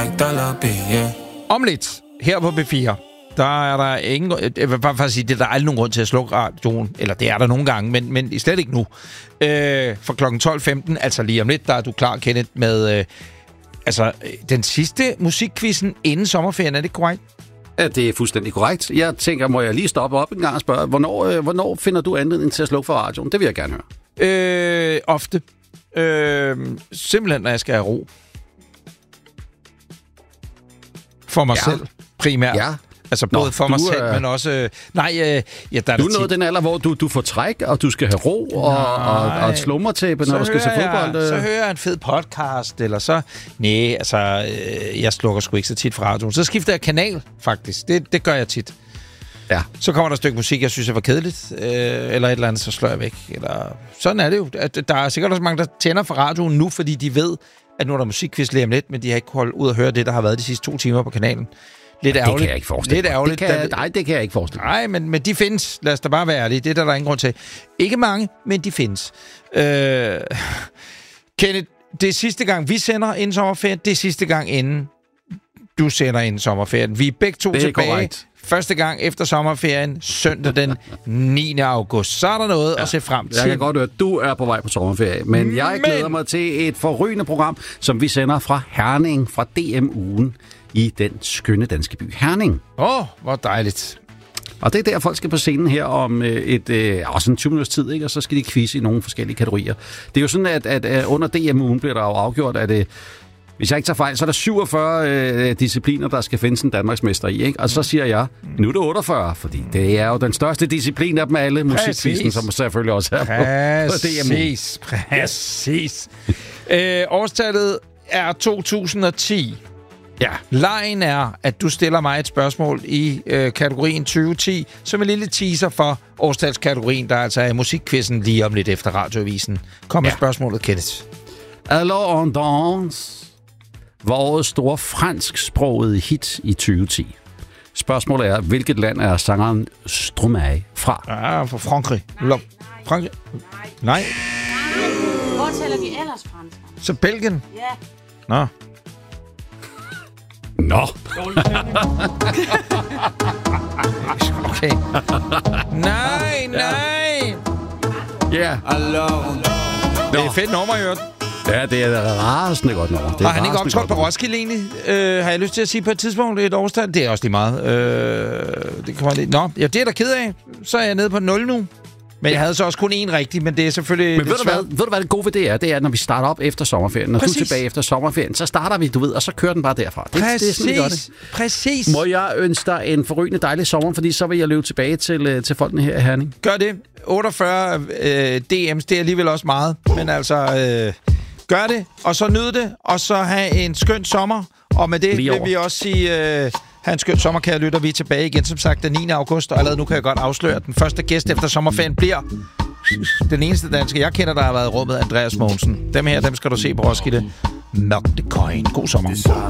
Om lidt, her på B4, der er der ingen... Jeg vil bare sige, det er der aldrig nogen grund til at slukke radioen. Eller det er der nogle gange, men slet ikke nu. For klokken 12.15, altså lige om lidt, der er du klar, Kenneth, med den sidste musikquizzen inden sommerferien. Er det korrekt? Ja, det er fuldstændig korrekt. Jeg tænker, må jeg lige stoppe op en gang og spørge, hvornår finder du anledning til at slukke for radioen? Det vil jeg gerne høre. Ofte. Simpelthen, når jeg skal have ro. For mig selv, primært. Ja. Altså både for mig selv, men også... der er du er nået den alder, hvor du får træk, og du skal have ro og et slummertæppe, når du skal se fodbold. Så hører jeg en fed podcast, eller så... jeg slukker sgu ikke så tit fra radioen. Så skifter jeg kanal, faktisk. Det gør jeg tit. Ja. Så kommer der et stykke musik, jeg synes er for kedeligt, eller et eller andet, så slår jeg væk. Eller... Sådan er det jo. Der er sikkert også mange, der tænder for radioen nu, fordi de ved, at nu er der musikquiz lige om lidt, men de har ikke kunnet holde ud og høre det, der har været de sidste 2 timer på kanalen. Lidt ærgerligt. Det kan jeg ikke forestille mig. Nej, det kan jeg ikke forestille mig. Nej, men de findes. Lad os da bare være ærlige. Det er der ingen grund til. Ikke mange, men de findes. Kenneth, det er sidste gang, vi sender inden sommerferien. Det er sidste gang, inden du sender inden sommerferien. Vi er begge to tilbage. Korrekt. Første gang efter sommerferien, søndag den 9. august. Så er der noget at se frem til. Jeg kan godt høre, at du er på vej på sommerferie, men jeg glæder mig til et forrygende program, som vi sender fra Herning, fra DM-ugen i den skønne danske by Herning. Hvor dejligt. Og det er der, folk skal på scenen her om også en 20 minutters tid, ikke? Og så skal de quizze i nogle forskellige kategorier. Det er jo sådan, at under DM-ugen bliver der jo afgjort, at hvis jeg ikke tager fejl, så er der 47 discipliner, der skal findes en Danmarksmester i, ikke? Og så siger jeg, nu er det 48, fordi det er jo den største disciplin af dem alle, musikquizzen, som selvfølgelig også er på DM-ugen. Præcis. Årstallet er 2010. Ja. Lejen er, at du stiller mig et spørgsmål i kategorien 2010, som en lille teaser for årstalskategorien, der altså er musikquizzen lige om lidt efter radioavisen. Kom med spørgsmålet, Kenneth. Alors on danse var årets store fransksprogede hit i 2010. Spørgsmålet er, hvilket land er sangeren Stromae fra? Fra Frankrig. Frankrig? Nej. Hvor taler vi ellers fransk? Så Belgien? Ja. Nå. Okay. Nej. Ja. Det er et fedt nummer, i øvrigt. Ja, det er rasende godt nummer. Har han ikke optrådt på Roskilde egentlig? Har jeg lyst til at sige på et tidspunkt et årstal? Det er også lige meget. Det kommer lidt. Nå, det er der ked af. Så er jeg nede på 0 nu. Men jeg havde så også kun én rigtig, men det er selvfølgelig... Men ved du hvad det gode ved det er? Det er, når vi starter op efter sommerferien. Når du er tilbage efter sommerferien, så starter vi, du ved, og så kører den bare derfra. Præcis. Må jeg ønske dig en forrygende dejlig sommer, fordi så vil jeg løbe tilbage til folkene her i Herning. Gør det. 48 DM's, det er alligevel også meget. Men altså, gør det, og så nyd det, og så have en skøn sommer. Og med det vil vi også sige... Ha' en skøn sommer, kære lytter. Vi er tilbage igen, som sagt, den 9. august. Og allerede nu kan jeg godt afsløre, at den første gæst efter sommerferien bliver den eneste danske, jeg kender, der har været i rummet, Andreas Mogensen. Dem skal du se på Roskilde. Mørkte Coin. God sommer.